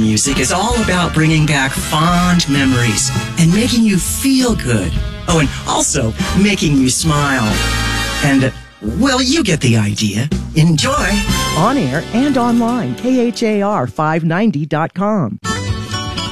music is all about bringing back fond memories and making you feel good. Oh, and also making you smile. And, well, you get the idea. Enjoy. On air and online, KHAR590.com.